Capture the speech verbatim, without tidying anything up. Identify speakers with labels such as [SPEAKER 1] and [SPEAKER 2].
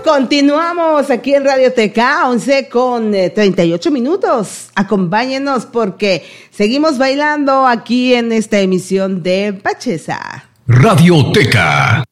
[SPEAKER 1] Continuamos aquí en Radioteca, once con treinta y ocho minutos. Acompáñenos porque seguimos bailando aquí en esta emisión de Pachesa.
[SPEAKER 2] Radioteca.